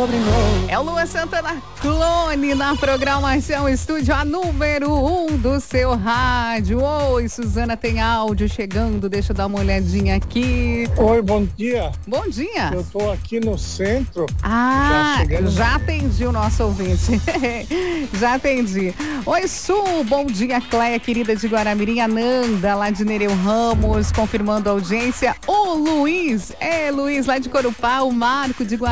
sobrenome. É o Luan Santana Clone na programação Estúdio, a número 1 do seu rádio. Oi, Suzana, tem áudio chegando, deixa eu dar uma olhadinha aqui. Oi, bom dia. Bom dia. Eu tô aqui no centro. Já atendi o nosso ouvinte. Já atendi. Oi, Su, bom dia, Cléia, querida de Guaramirim, Ananda, lá de Nereu Ramos, confirmando a audiência. O Luiz, Luiz, lá de Corupá, o Marco de Guaramirim.